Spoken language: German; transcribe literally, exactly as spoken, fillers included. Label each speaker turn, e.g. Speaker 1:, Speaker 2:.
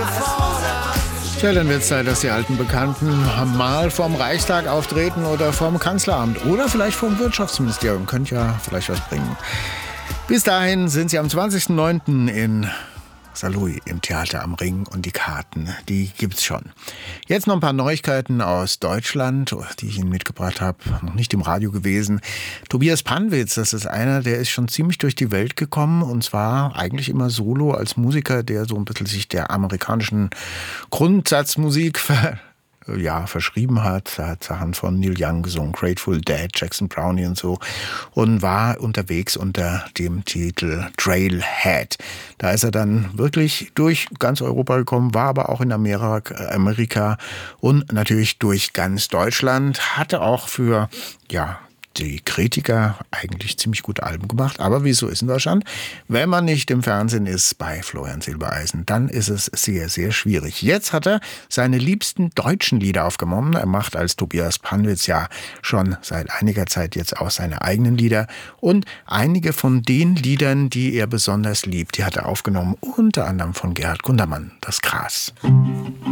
Speaker 1: Tja, dann wird es Zeit, dass die alten Bekannten mal vorm Reichstag auftreten oder vorm Kanzleramt oder vielleicht vorm Wirtschaftsministerium. Könnte ja vielleicht was bringen. Bis dahin sind sie am zwanzigsten neunten in Saarlouis im Theater am Ring und die Karten, die gibt's schon. Jetzt noch ein paar Neuigkeiten aus Deutschland, die ich Ihnen mitgebracht habe. Noch nicht im Radio gewesen. Tobias Pannwitz, das ist einer, der ist schon ziemlich durch die Welt gekommen und zwar eigentlich immer solo als Musiker, der so ein bisschen sich der amerikanischen Grundsatzmusik ver ja, verschrieben hat. Er hat Sachen von Neil Young gesungen, Grateful Dead, Jackson Brownie und so und war unterwegs unter dem Titel Trailhead. Da ist er dann wirklich durch ganz Europa gekommen, war aber auch in Amerika, Amerika und natürlich durch ganz Deutschland, hatte auch für, ja, die Kritiker eigentlich ziemlich gute Alben gemacht. Aber wie so ist in Deutschland, wenn man nicht im Fernsehen ist bei Florian Silbereisen, dann ist es sehr, sehr schwierig. Jetzt hat er seine liebsten deutschen Lieder aufgenommen. Er macht als Tobias Pannwitz ja schon seit einiger Zeit jetzt auch seine eigenen Lieder. Und einige von den Liedern, die er besonders liebt, die hat er aufgenommen, unter anderem von Gerhard Gundermann, Das Gras.